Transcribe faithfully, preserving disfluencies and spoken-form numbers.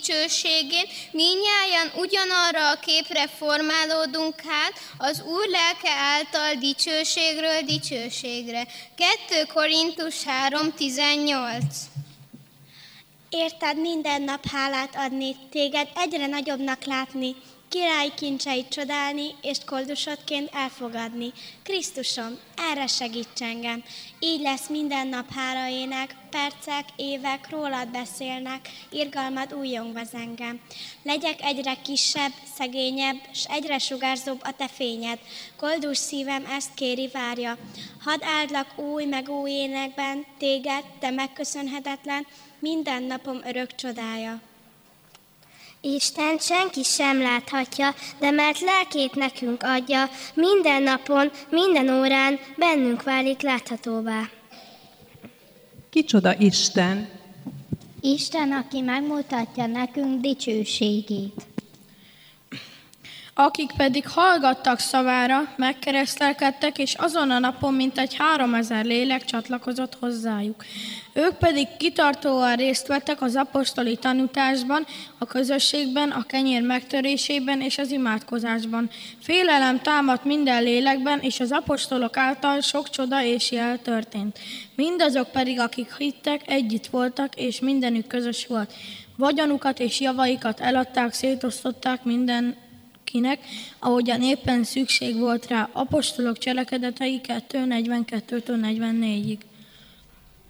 dicsőségén, mindnyájan ugyanarra a képre formálódunk hát, az Úr lelke által dicsőségről dicsőségre. kettő Korintus három tizennyolc. Érted minden nap hálát adni, téged egyre nagyobbnak látni, királyi kincseit csodálni, és koldusodként elfogadni. Krisztusom, erre segíts engem, így lesz minden nap hálaének, percek, évek rólad beszélnek, irgalmad újjongva engem. Legyek egyre kisebb, szegényebb, s egyre sugárzóbb a te fényed. Koldus szívem ezt kéri, várja. Hadd áldlak új meg új énekben, téged, te megköszönhetetlen, minden napom örök csodája. Isten senki sem láthatja, de mert lelkét nekünk adja, minden napon, minden órán bennünk válik láthatóvá. Kicsoda Isten? Isten, aki megmutatja nekünk dicsőségét. Akik pedig hallgattak szavára, megkeresztelkedtek, és azon a napon mintegy háromezer lélek csatlakozott hozzájuk. Ők pedig kitartóan részt vettek az apostoli tanútásban, a közösségben, a kenyér megtörésében és az imádkozásban. Félelem támadt minden lélekben, és az apostolok által sok csoda és jel történt. Mindazok pedig, akik hittek, együtt voltak, és mindenük közös volt. Vagyonukat és javaikat eladták, szétosztották minden kinek, ahogyan éppen szükség volt rá. Apostolok cselekedetei kettő negyvenkettőtől negyvennégyig.